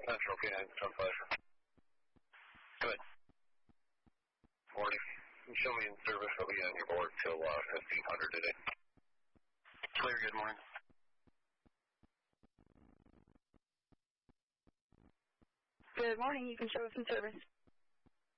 Central Canine, some pleasure. Good. Morning. Show me in service. I'll be on your board till 1500 today. Clear, good morning. Good morning, you can show us in service.